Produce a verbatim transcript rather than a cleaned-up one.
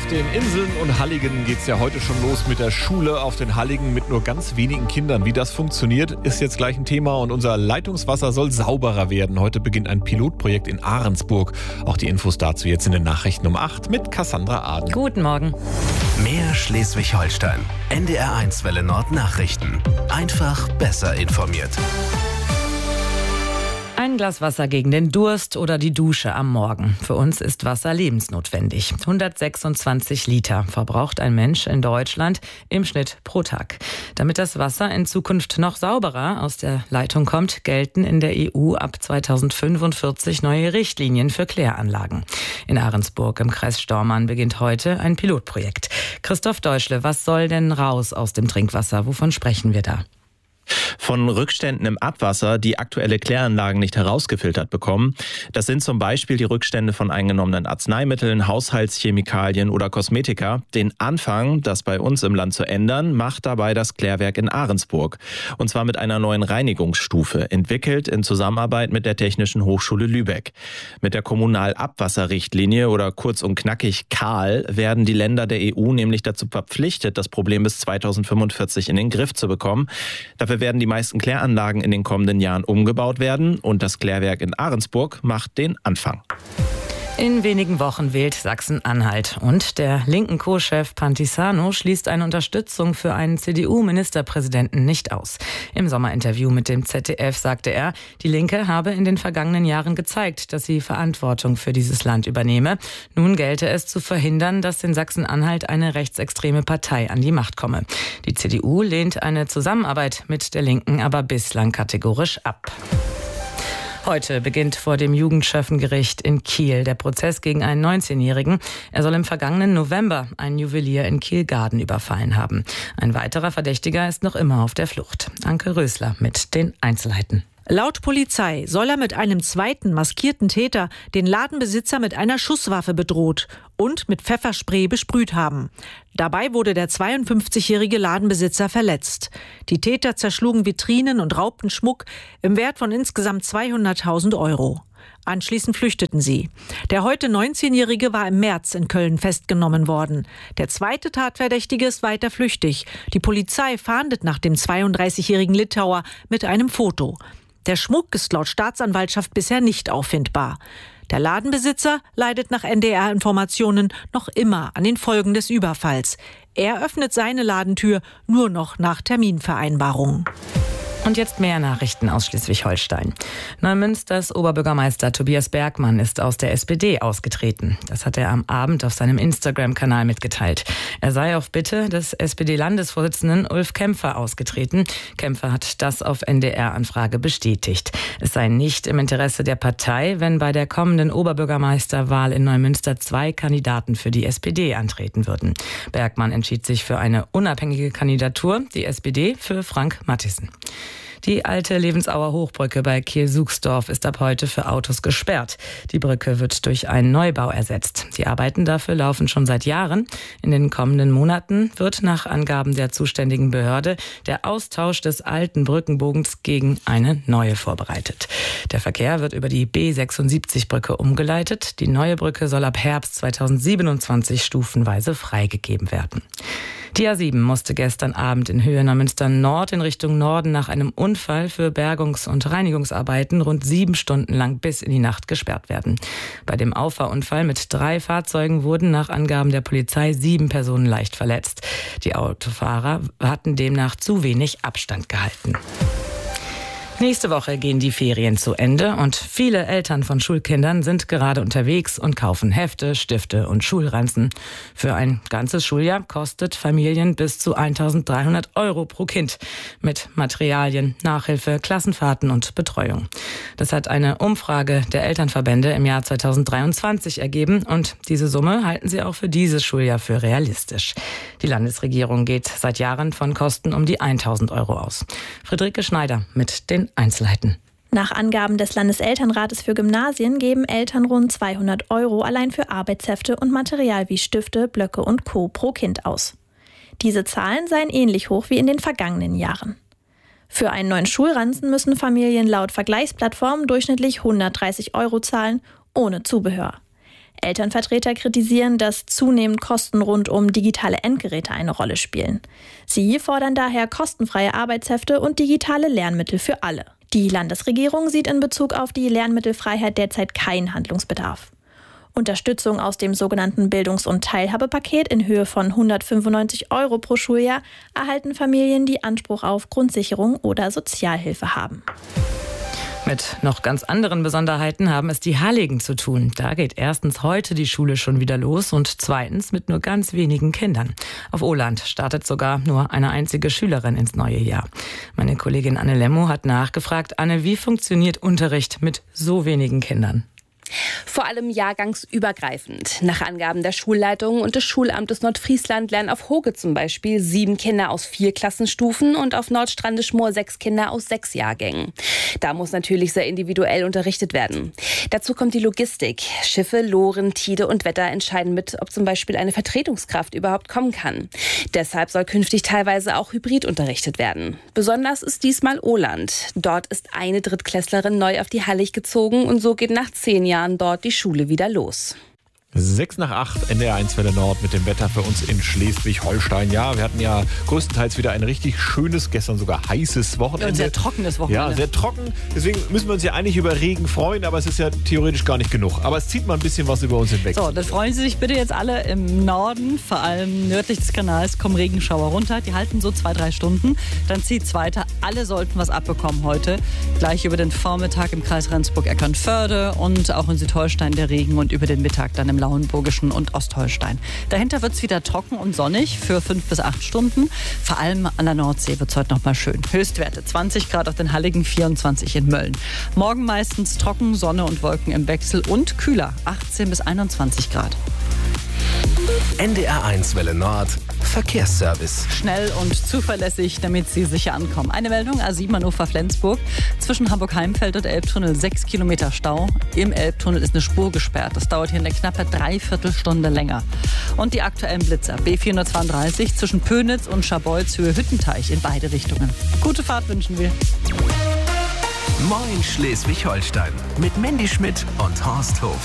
Auf den Inseln und Halligen geht es ja heute schon los mit der Schule auf den Halligen mit nur ganz wenigen Kindern. Wie das funktioniert, ist jetzt gleich ein Thema und unser Leitungswasser soll sauberer werden. Heute beginnt ein Pilotprojekt in Ahrensburg. Auch die Infos dazu jetzt in den Nachrichten um acht mit Cassandra Aden. Guten Morgen. Mehr Schleswig-Holstein. N D R eins Welle Nord Nachrichten. Einfach besser informiert. Ein Glas Wasser gegen den Durst oder die Dusche am Morgen. Für uns ist Wasser lebensnotwendig. hundertsechsundzwanzig Liter verbraucht ein Mensch in Deutschland im Schnitt pro Tag. Damit das Wasser in Zukunft noch sauberer aus der Leitung kommt, gelten in der E U ab zweitausendfünfundvierzig neue Richtlinien für Kläranlagen. In Ahrensburg im Kreis Stormarn beginnt heute ein Pilotprojekt. Christoph Deutschle, was soll denn raus aus dem Trinkwasser? Wovon sprechen wir da? Von Rückständen im Abwasser, die aktuelle Kläranlagen nicht herausgefiltert bekommen. Das sind zum Beispiel die Rückstände von eingenommenen Arzneimitteln, Haushaltschemikalien oder Kosmetika. Den Anfang, das bei uns im Land zu ändern, macht dabei das Klärwerk in Ahrensburg. Und zwar mit einer neuen Reinigungsstufe, entwickelt in Zusammenarbeit mit der Technischen Hochschule Lübeck. Mit der Kommunalabwasserrichtlinie oder kurz und knackig KAL werden die Länder der E U nämlich dazu verpflichtet, das Problem bis zweitausendfünfundvierzig in den Griff zu bekommen. Dafür werden die meisten Kläranlagen in den kommenden Jahren umgebaut werden und das Klärwerk in Ahrensburg macht den Anfang. In wenigen Wochen wählt Sachsen-Anhalt und der linken Co-Chef Pantisano schließt eine Unterstützung für einen C D U-Ministerpräsidenten nicht aus. Im Sommerinterview mit dem Z D F sagte er, die Linke habe in den vergangenen Jahren gezeigt, dass sie Verantwortung für dieses Land übernehme. Nun gelte es zu verhindern, dass in Sachsen-Anhalt eine rechtsextreme Partei an die Macht komme. Die C D U lehnt eine Zusammenarbeit mit der Linken aber bislang kategorisch ab. Heute beginnt vor dem Jugendschöffengericht in Kiel der Prozess gegen einen neunzehnjährigen. Er soll im vergangenen November einen Juwelier in Kiel-Garden überfallen haben. Ein weiterer Verdächtiger ist noch immer auf der Flucht. Anke Rösler mit den Einzelheiten. Laut Polizei soll er mit einem zweiten maskierten Täter den Ladenbesitzer mit einer Schusswaffe bedroht und mit Pfefferspray besprüht haben. Dabei wurde der zweiundfünfzigjährige Ladenbesitzer verletzt. Die Täter zerschlugen Vitrinen und raubten Schmuck im Wert von insgesamt zweihunderttausend Euro. Anschließend flüchteten sie. Der heute neunzehnjährige war im März in Köln festgenommen worden. Der zweite Tatverdächtige ist weiter flüchtig. Die Polizei fahndet nach dem zweiunddreißigjährigen Litauer mit einem Foto. Der Schmuck ist laut Staatsanwaltschaft bisher nicht auffindbar. Der Ladenbesitzer leidet nach N D R-Informationen noch immer an den Folgen des Überfalls. Er öffnet seine Ladentür nur noch nach Terminvereinbarung. Und jetzt mehr Nachrichten aus Schleswig-Holstein. Neumünsters Oberbürgermeister Tobias Bergmann ist aus der S P D ausgetreten. Das hat er am Abend auf seinem Instagram-Kanal mitgeteilt. Er sei auf Bitte des S P D-Landesvorsitzenden Ulf Kämpfer ausgetreten. Kämpfer hat das auf N D R-Anfrage bestätigt. Es sei nicht im Interesse der Partei, wenn bei der kommenden Oberbürgermeisterwahl in Neumünster zwei Kandidaten für die S P D antreten würden. Bergmann entschied sich für eine unabhängige Kandidatur, die S P D für Frank Mathiesen. Die alte Lebensauer Hochbrücke bei Kiel-Suchsdorf ist ab heute für Autos gesperrt. Die Brücke wird durch einen Neubau ersetzt. Die Arbeiten dafür laufen schon seit Jahren. In den kommenden Monaten wird nach Angaben der zuständigen Behörde der Austausch des alten Brückenbogens gegen eine neue vorbereitet. Der Verkehr wird über die B sechsundsiebzig-Brücke umgeleitet. Die neue Brücke soll ab Herbst zweitausendsiebenundzwanzig stufenweise freigegeben werden. Die A sieben musste gestern Abend in Höhe Neumünster Nord in Richtung Norden nach einem Unfall für Bergungs- und Reinigungsarbeiten rund sieben Stunden lang bis in die Nacht gesperrt werden. Bei dem Auffahrunfall mit drei Fahrzeugen wurden nach Angaben der Polizei sieben Personen leicht verletzt. Die Autofahrer hatten demnach zu wenig Abstand gehalten. Nächste Woche gehen die Ferien zu Ende und viele Eltern von Schulkindern sind gerade unterwegs und kaufen Hefte, Stifte und Schulranzen. Für ein ganzes Schuljahr kostet Familien bis zu eintausenddreihundert Euro pro Kind mit Materialien, Nachhilfe, Klassenfahrten und Betreuung. Das hat eine Umfrage der Elternverbände im Jahr zweitausenddreiundzwanzig ergeben und diese Summe halten sie auch für dieses Schuljahr für realistisch. Die Landesregierung geht seit Jahren von Kosten um die eintausend Euro aus. Friederike Schneider mit den Einzelheiten. Nach Angaben des Landeselternrates für Gymnasien geben Eltern rund zweihundert Euro allein für Arbeitshefte und Material wie Stifte, Blöcke und Co. pro Kind aus. Diese Zahlen seien ähnlich hoch wie in den vergangenen Jahren. Für einen neuen Schulranzen müssen Familien laut Vergleichsplattformen durchschnittlich hundertdreißig Euro zahlen, ohne Zubehör. Elternvertreter kritisieren, dass zunehmend Kosten rund um digitale Endgeräte eine Rolle spielen. Sie fordern daher kostenfreie Arbeitshefte und digitale Lernmittel für alle. Die Landesregierung sieht in Bezug auf die Lernmittelfreiheit derzeit keinen Handlungsbedarf. Unterstützung aus dem sogenannten Bildungs- und Teilhabepaket in Höhe von hundertfünfundneunzig Euro pro Schuljahr erhalten Familien, die Anspruch auf Grundsicherung oder Sozialhilfe haben. Mit noch ganz anderen Besonderheiten haben es die Halligen zu tun. Da geht erstens heute die Schule schon wieder los und zweitens mit nur ganz wenigen Kindern. Auf Ohland startet sogar nur eine einzige Schülerin ins neue Jahr. Meine Kollegin Anne Lemmo hat nachgefragt. Anne, wie funktioniert Unterricht mit so wenigen Kindern? Vor allem jahrgangsübergreifend. Nach Angaben der Schulleitung und des Schulamtes Nordfriesland lernen auf Hoge zum Beispiel sieben Kinder aus vier Klassenstufen und auf Nordstrandischmoor sechs Kinder aus sechs Jahrgängen. Da muss natürlich sehr individuell unterrichtet werden. Dazu kommt die Logistik. Schiffe, Loren, Tide und Wetter entscheiden mit, ob zum Beispiel eine Vertretungskraft überhaupt kommen kann. Deshalb soll künftig teilweise auch hybrid unterrichtet werden. Besonders ist diesmal Ohland. Dort ist eine Drittklässlerin neu auf die Hallig gezogen und so geht nach zehn Jahren dort die Schule wieder los. sechs nach acht, N D R eins Welle Nord mit dem Wetter für uns in Schleswig-Holstein. Ja, wir hatten ja größtenteils wieder ein richtig schönes, gestern sogar heißes Wochenende. Und sehr trockenes Wochenende. Ja, sehr trocken. Deswegen müssen wir uns ja eigentlich über Regen freuen, aber es ist ja theoretisch gar nicht genug. Aber es zieht mal ein bisschen was über uns hinweg. So, dann freuen Sie sich bitte jetzt alle im Norden, vor allem nördlich des Kanals, kommen Regenschauer runter. Die halten so zwei, drei Stunden. Dann zieht es weiter. Alle sollten was abbekommen heute. Gleich über den Vormittag im Kreis Rendsburg-Eckernförde und auch in Südholstein der Regen und über den Mittag dann im Lauenburgischen und Ostholstein. Dahinter wird es wieder trocken und sonnig für fünf bis acht Stunden. Vor allem an der Nordsee wird es heute noch mal schön. Höchstwerte zwanzig Grad auf den Halligen, vierundzwanzig in Mölln. Morgen meistens trocken, Sonne und Wolken im Wechsel und kühler, achtzehn bis einundzwanzig Grad. N D R eins Welle Nord, Verkehrsservice. Schnell und zuverlässig, damit Sie sicher ankommen. Eine Meldung, A sieben Hannover-Flensburg. Zwischen Hamburg-Heimfeld und Elbtunnel sechs Kilometer Stau. Im Elbtunnel ist eine Spur gesperrt. Das dauert hier eine knappe Dreiviertelstunde länger. Und die aktuellen Blitzer. B vierhundertzweiunddreißig zwischen Pönitz und Scharbeutz Höhe Hüttenteich in beide Richtungen. Gute Fahrt wünschen wir. Moin Schleswig-Holstein mit Mandy Schmidt und Horst Hof.